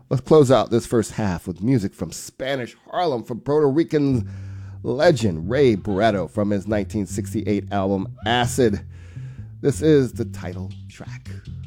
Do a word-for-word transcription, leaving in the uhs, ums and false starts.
Let's close out this first half with music from Spanish Harlem from Puerto Rican legend Ray Barretto from his nineteen sixty-eight album Acid. This is the title track.